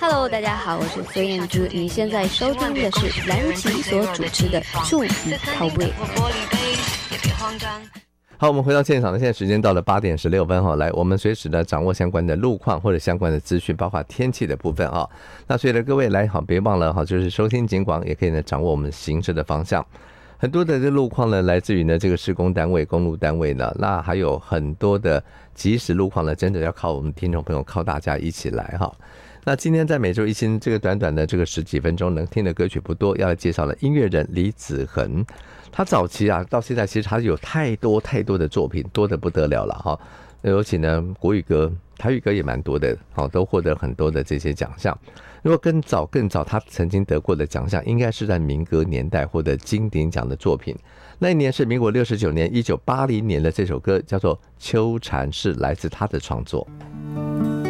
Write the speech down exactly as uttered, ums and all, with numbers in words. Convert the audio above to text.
Hello， 大家好，我是孙燕姿，你现在收听的是蓝奇所主持的触笔靠背。 好，我们回到现场，现在时间到了八点十六分哈，来，我们随时呢掌握相关的路况或者相关的资讯，包括天气的部分哈。那所以呢，各位来好，别忘了哈，就是收听警广，也可以呢掌握我们行车的方向。很多的这路况呢，来自于呢这个施工单位、公路单位呢，那还有很多的即时路况呢，真的要靠我们听众朋友，靠大家一起来哈。那今天在每周一新这个短短的这个十几分钟能听的歌曲不多，要来介绍了音乐人李子恒。他早期啊到现在其实他有太多太多的作品，多得不得了了哈。尤其呢国语歌、台语歌也蛮多的，好，都获得很多的这些奖项。如果更早更早他曾经得过的奖项，应该是在民歌年代获得金鼎奖的作品。那一年是民国六十九年，一九八零年的这首歌叫做《秋蝉》，是来自他的创作。